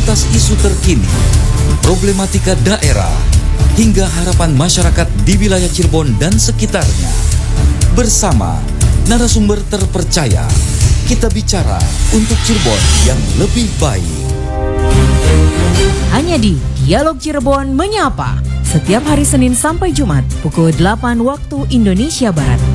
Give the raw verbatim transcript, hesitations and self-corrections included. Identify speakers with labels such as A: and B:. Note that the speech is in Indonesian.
A: mengupas isu terkini, problematika daerah, hingga harapan masyarakat di wilayah Cirebon dan sekitarnya. Bersama narasumber terpercaya, kita bicara untuk Cirebon yang lebih baik.
B: Hanya di Dialog Cirebon Menyapa, setiap hari Senin sampai Jumat pukul delapan waktu Indonesia Barat.